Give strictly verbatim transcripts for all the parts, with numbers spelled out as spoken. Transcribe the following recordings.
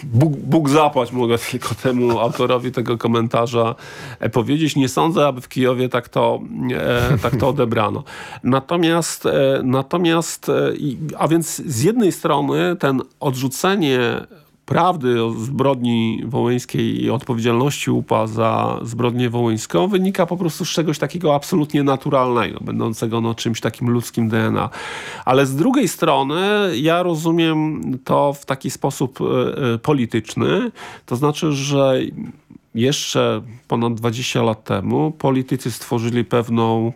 Bóg, Bóg zapłać, mogę tylko temu autorowi tego komentarza powiedzieć. Nie sądzę, aby w Kijowie tak to, e, tak to odebrano. Natomiast, e, natomiast e, a więc z jednej strony ten odrzucenie prawdy o zbrodni wołyńskiej i odpowiedzialności U P A za zbrodnię wołyńską wynika po prostu z czegoś takiego absolutnie naturalnego, będącego no, czymś takim ludzkim D N A. Ale z drugiej strony ja rozumiem to w taki sposób y, polityczny, to znaczy, że jeszcze ponad dwadzieścia lat temu politycy stworzyli pewną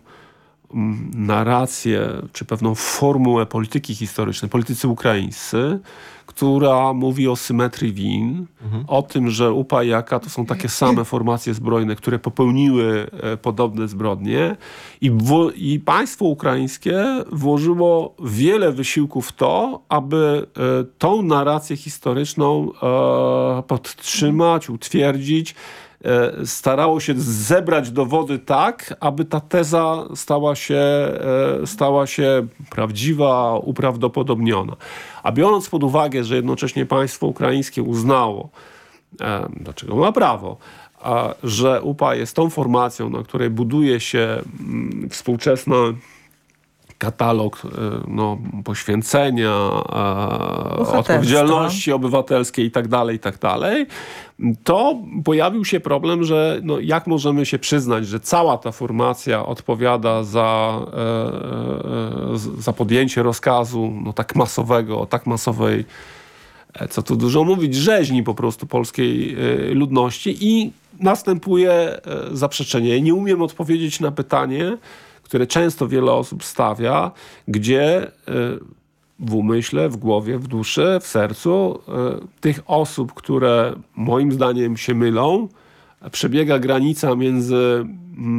narrację, czy pewną formułę polityki historycznej, politycy ukraińscy, która mówi o symetrii win, mhm. o tym, że U P A i A K to są takie same formacje zbrojne, które popełniły e, podobne zbrodnie i, w, i państwo ukraińskie włożyło wiele wysiłku w to, aby e, tą narrację historyczną e, podtrzymać, utwierdzić. Starało się zebrać dowody tak, aby ta teza stała się, stała się prawdziwa, uprawdopodobniona. A biorąc pod uwagę, że jednocześnie państwo ukraińskie uznało, do czego ma prawo, że U P A jest tą formacją, na której buduje się współczesna katalog no, poświęcenia, odpowiedzialności obywatelskiej i tak dalej, i tak dalej, to pojawił się problem, że no, jak możemy się przyznać, że cała ta formacja odpowiada za, e, za podjęcie rozkazu no, tak masowego, tak masowej, co tu dużo mówić, rzeźni po prostu polskiej e, ludności i następuje e, zaprzeczenie. Nie umiem odpowiedzieć na pytanie, które często wiele osób stawia, gdzie w umyśle, w głowie, w duszy, w sercu tych osób, które moim zdaniem się mylą, przebiega granica między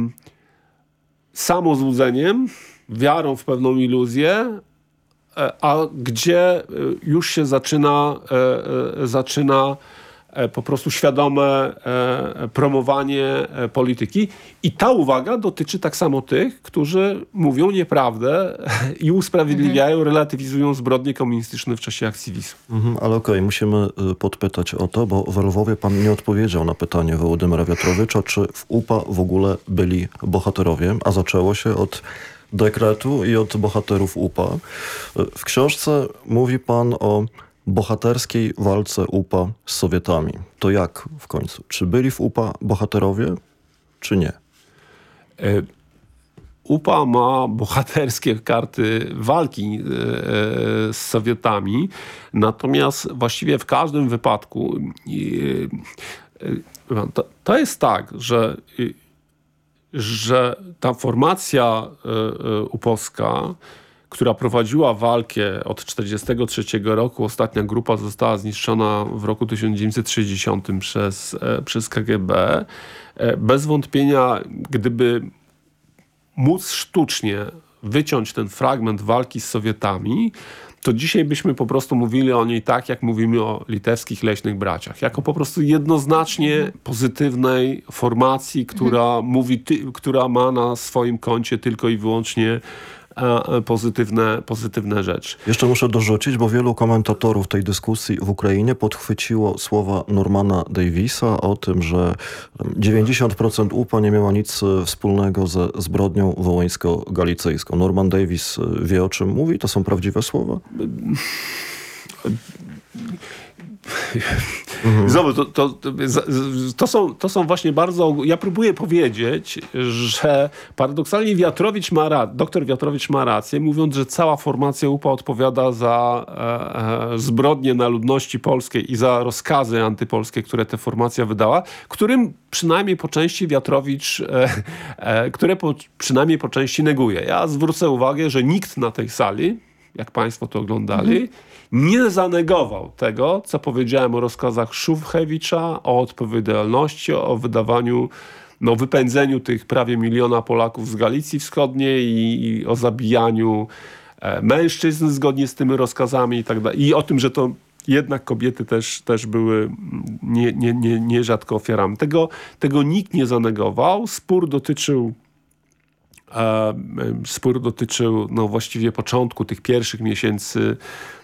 samozłudzeniem, wiarą w pewną iluzję, a gdzie już się zaczyna, zaczyna po prostu świadome promowanie polityki. I ta uwaga dotyczy tak samo tych, którzy mówią nieprawdę i usprawiedliwiają, mhm. relatywizują zbrodnie komunistyczne w czasie akcji Wisły. Mhm, ale okej, okay, musimy podpytać o to, bo w Lwowie pan nie odpowiedział na pytanie Wołodymyra Wiatrowicza, czy w U P A w ogóle byli bohaterowie, a zaczęło się od dekretu i od bohaterów U P A. W książce mówi pan o bohaterskiej walce U P A z Sowietami. To jak w końcu? Czy byli w U P A bohaterowie, czy nie? U P A ma bohaterskie karty walki z Sowietami, natomiast właściwie w każdym wypadku to, to jest tak, że, że ta formacja upowska, która prowadziła walkę od tysiąc dziewięćset czterdziestego trzeciego roku. Ostatnia grupa została zniszczona w roku tysiąc dziewięćset sześćdziesiątym przez, przez K G B. Bez wątpienia, gdyby móc sztucznie wyciąć ten fragment walki z Sowietami, to dzisiaj byśmy po prostu mówili o niej tak, jak mówimy o litewskich leśnych braciach. Jako po prostu jednoznacznie pozytywnej formacji, która, mhm. mówi, ty, która ma na swoim koncie tylko i wyłącznie pozytywne, pozytywne rzeczy. Jeszcze muszę dorzucić, bo wielu komentatorów tej dyskusji w Ukrainie podchwyciło słowa Normana Davisa o tym, że dziewięćdziesiąt procent U P A nie miało nic wspólnego ze zbrodnią wołyńsko-galicyjską. Norman Davis wie, o czym mówi? To są prawdziwe słowa? Mhm. Zobacz, to, to, to, to, są, to są właśnie bardzo... Ja próbuję powiedzieć, że paradoksalnie Wiatrowicz ma ra- doktor Wiatrowicz ma rację, mówiąc, że cała formacja U P A odpowiada za e, e, zbrodnie na ludności polskiej i za rozkazy antypolskie, które ta formacja wydała, którym przynajmniej po części Wiatrowicz, e, e, które po, przynajmniej po części neguje. Ja zwrócę uwagę, że nikt na tej sali, jak państwo to oglądali, mhm. nie zanegował tego, co powiedziałem o rozkazach Szuchewicza, o odpowiedzialności, o wydawaniu, no, wypędzeniu tych prawie miliona Polaków z Galicji Wschodniej i, i o zabijaniu e, mężczyzn zgodnie z tymi rozkazami i tak dalej. I o tym, że to jednak kobiety też, też były nie, nie, nie, nierzadko ofiarami. Tego, tego nikt nie zanegował. Spór dotyczył E, spór dotyczył no, właściwie początku tych pierwszych miesięcy